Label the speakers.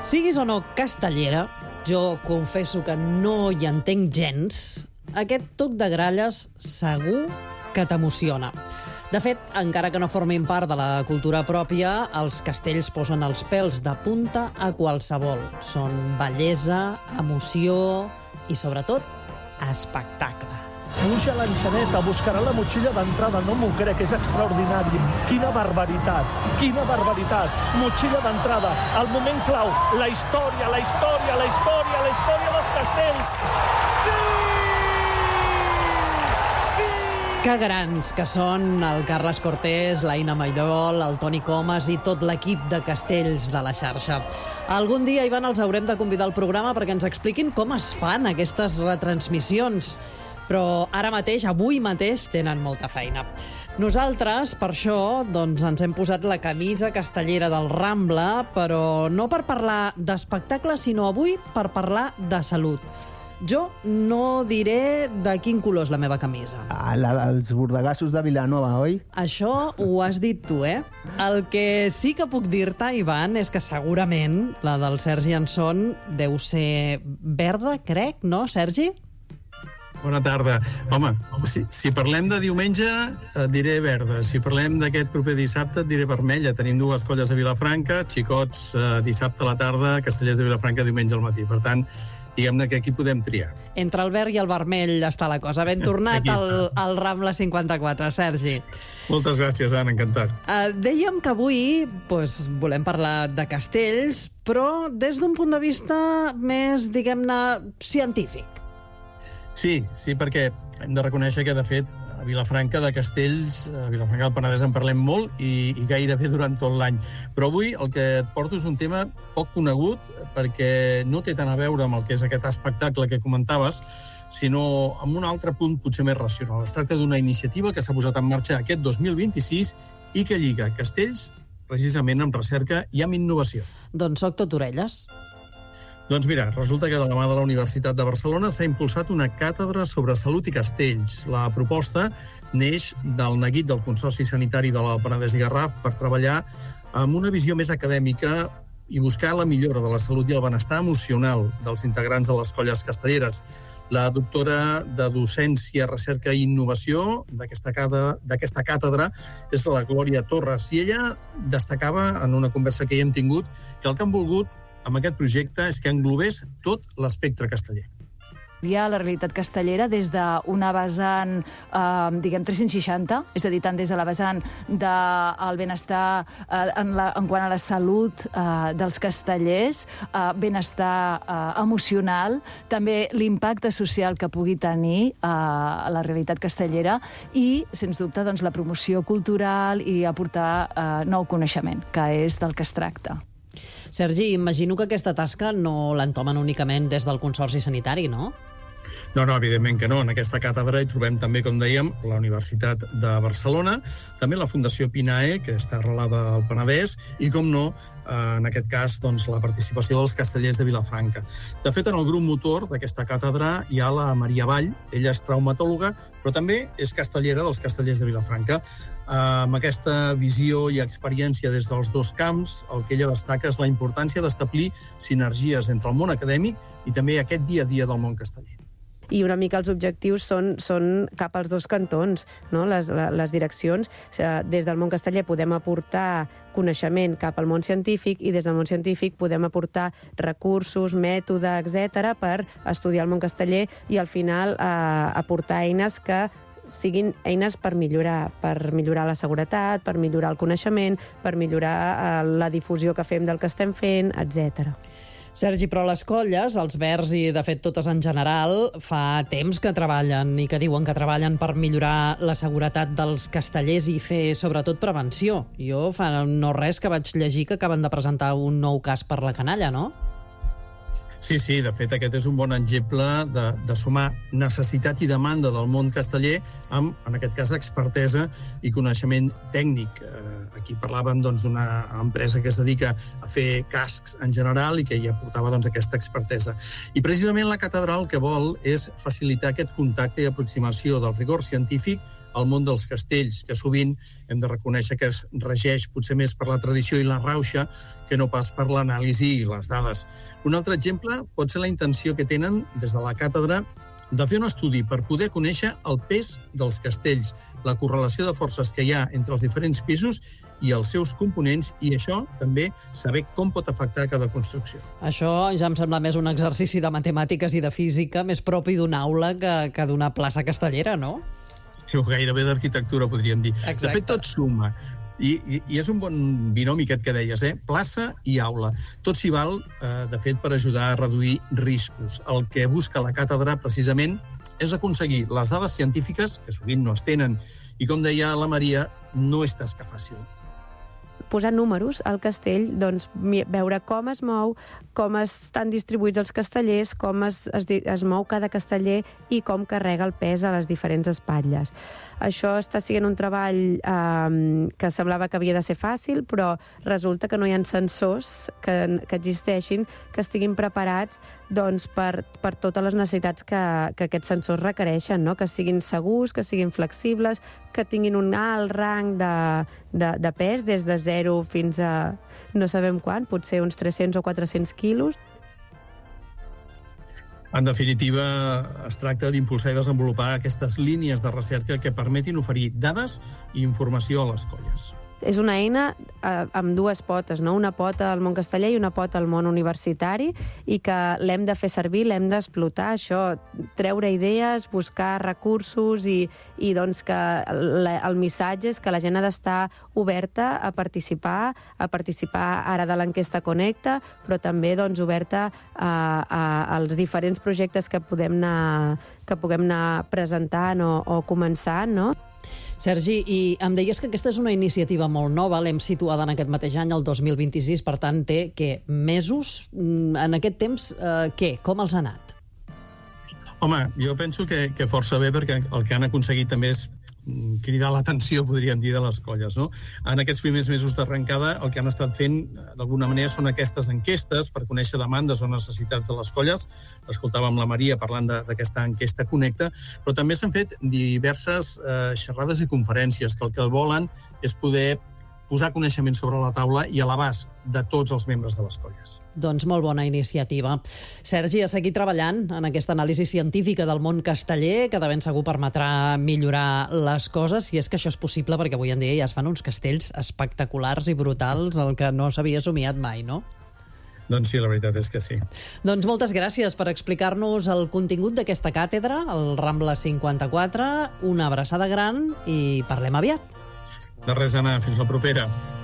Speaker 1: Siguis o no castellera, jo confesso que no hi entenc gens, aquest toc de gralles segur que t'emociona. De fet, encara que no formin part de la cultura pròpia, els castells posen els pèls de punta a qualsevol. Són bellesa, emoció i, sobretot, espectacle.
Speaker 2: Puja a l'enxaneta, buscarà la motxilla d'entrada, no m'ho crec, és extraordinari. Quina barbaritat, quina barbaritat. Motxilla d'entrada, el moment clau, la història dels castells. Sí! Sí!
Speaker 1: Que grans que són el Carles Cortés, l'Aina Mairol, el Toni Comas i tot l'equip de castells de la xarxa. Algun dia, Ivan, els haurem de convidar al programa perquè ens expliquin com es fan aquestes retransmissions. Però ara mateix, avui mateix, tenen molta feina. Nosaltres, per això, doncs, ens hem posat la camisa castellera del Rambla, però no per parlar d'espectacle, sinó avui per parlar de salut. Jo no diré de quin color és la meva camisa.
Speaker 3: Els bordegassos de Vilanova, oi?
Speaker 1: Això ho has dit tu, eh? El que sí que puc dir-te, Ivan, és que segurament la del Sergi Anson deu ser verda, crec, no, Sergi?
Speaker 4: Bona tarda. Home, si parlem de diumenge, et diré verda. Si parlem d'aquest proper dissabte, et diré vermella. Tenim dues colles a Vilafranca, xicots dissabte a la tarda, castellers de Vilafranca diumenge al matí. Per tant, diguem-ne que aquí podem triar.
Speaker 1: Entre el verd i el vermell està la cosa. Ben tornat al Rambla 54, Sergi.
Speaker 4: Moltes gràcies, Anna, encantat.
Speaker 1: Dèiem que avui volem parlar de castells, però des d'un punt de vista més, diguem-ne, científic.
Speaker 4: Sí, perquè hem de reconèixer que, de fet, a Vilafranca de castells, a Vilafranca del Penedès en parlem molt i gairebé durant tot l'any. Però avui el que et porto és un tema poc conegut perquè no té tant a veure amb el que és aquest espectacle que comentaves, sinó amb un altre punt potser més racional. Es tracta d'una iniciativa que s'ha posat en marxa aquest 2026 i que lliga castells precisament amb recerca i amb innovació.
Speaker 1: Doncs soc tot orelles.
Speaker 4: Doncs mira, resulta que de la mà de la Universitat de Barcelona s'ha impulsat una càtedra sobre salut i castells. La proposta neix del neguit del Consorci Sanitari de la Penedès i Garraf per treballar amb una visió més acadèmica i buscar la millora de la salut i el benestar emocional dels integrants de les colles castelleres. La doctora de Docència, Recerca i Innovació d'aquesta càtedra és la Glòria Torres, i ella destacava en una conversa que hi hem tingut que el que han volgut amb aquest projecte és que englobés tot l'espectre casteller.
Speaker 5: Hi ha la realitat castellera des d'una vessant, 360, és a dir, tant des de la vessant del benestar en quant a la salut dels castellers, benestar emocional, també l'impacte social que pugui tenir la realitat castellera i, sens dubte, la promoció cultural i aportar nou coneixement, que és del que es tracta.
Speaker 1: Sergi, imagino que aquesta tasca no l'entomen únicament des del Consorci Sanitari, no?
Speaker 4: No, evidentment que no. En aquesta càtedra hi trobem també, com dèiem, la Universitat de Barcelona, també la Fundació Pinae, que està arrelada al Penedès, i, com no, en aquest cas, la participació dels castellers de Vilafranca. De fet, en el grup motor d'aquesta càtedra hi ha la Maria Vall, ella és traumatòloga, però també és castellera dels castellers de Vilafranca. Amb aquesta visió i experiència des dels dos camps, el que ella destaca és la importància d'establir sinergies entre el món acadèmic i també aquest dia a dia del món casteller.
Speaker 6: I una mica els objectius són cap als dos cantons, no? Les direccions. Des del món casteller podem aportar coneixement cap al món científic i des del món científic podem aportar recursos, mètode, etc. per estudiar el món casteller i al final aportar eines que siguin eines per millorar la seguretat, per millorar el coneixement, per millorar la difusió que fem del que estem fent, etc.
Speaker 1: Sergi, però les colles, els verds i, de fet, totes en general, fa temps que treballen i que diuen que treballen per millorar la seguretat dels castellers i fer, sobretot, prevenció. Jo fa no res que vaig llegir que acaben de presentar un nou cas per la canalla, no?
Speaker 4: Sí, de fet, aquest és un bon exemple de sumar necessitat i demanda del món casteller amb, en aquest cas, expertesa i coneixement tècnic. Aquí parlàvem d'una empresa que es dedica a fer cascs en general i que hi aportava aquesta expertesa. I precisament la catedral el que vol és facilitar aquest contacte i aproximació del rigor científic al món dels castells, que sovint hem de reconèixer que es regeix potser més per la tradició i la rauxa que no pas per l'anàlisi i les dades. Un altre exemple pot ser la intenció que tenen des de la càtedra de fer un estudi per poder conèixer el pes dels castells, la correlació de forces que hi ha entre els diferents pisos i els seus components, i això també saber com pot afectar cada construcció.
Speaker 1: Això ja em sembla més un exercici de matemàtiques i de física més propi d'una aula que d'una plaça castellera, no?
Speaker 4: Sí, gairebé d'arquitectura, podríem dir.
Speaker 1: Exacte.
Speaker 4: De fet, tot suma. I és un bon binomi aquest que deies, plaça i aula. Tot s'hi val, de fet, per ajudar a reduir riscos. El que busca la càtedra, precisament, és aconseguir les dades científiques, que sovint no es tenen, i, com deia la Maria, no és tasca fàcil.
Speaker 6: Posar números al castell, doncs, veure com es mou, com estan distribuïts els castellers, com es mou cada casteller i com carrega el pes a les diferents espatlles. Això està sent un treball que semblava que havia de ser fàcil, però resulta que no hi ha sensors que existeixin, que estiguin preparats doncs, per totes les necessitats que aquests sensors requereixen, no? Que siguin segurs, que siguin flexibles, que tinguin un alt rang de pes, des de 0 fins a no sabem quan, potser uns 300 o 400 quilos.
Speaker 4: En definitiva, es tracta d'impulsar i desenvolupar aquestes línies de recerca que permetin oferir dades i informació a les colles.
Speaker 6: És una eina amb dues potes, no? Una pota al món casteller i una pota al món universitari, i que l'hem de fer servir, l'hem d'explotar, això, treure idees, buscar recursos i doncs que el missatge és que la gent ha d'estar oberta a participar ara de l'enquesta Connecta, però també doncs, oberta als diferents projectes que puguem anar presentant o començant, no?
Speaker 1: Sergi, i em deies que aquesta és una iniciativa molt nova, l'hem situada en aquest mateix any, el 2026, per tant té, mesos? En aquest temps, com els ha anat?
Speaker 4: Home, jo penso que força bé, perquè el que han aconseguit també és cridar l'atenció, podríem dir, de les colles, no? En aquests primers mesos d'arrencada, el que han estat fent, d'alguna manera, són aquestes enquestes per conèixer demandes o necessitats de les colles. Escoltàvem la Maria parlant d'aquesta enquesta Connecta, però també s'han fet diverses xerrades i conferències que el que volen és poder posar coneixement sobre la taula i a l'abast de tots els membres de les colles.
Speaker 1: Doncs molt bona iniciativa. Sergi, a seguir treballant en aquesta anàlisi científica del món casteller, que de ben segur permetrà millorar les coses, si és que això és possible, perquè avui en dia ja es fan uns castells espectaculars i brutals, el que no s'havia somiat mai, no?
Speaker 4: Doncs sí, la veritat és que sí.
Speaker 1: Doncs moltes gràcies per explicar-nos el contingut d'aquesta càtedra, el Rambla 54, una abraçada gran i parlem aviat.
Speaker 4: De res, Anna. Fins la propera.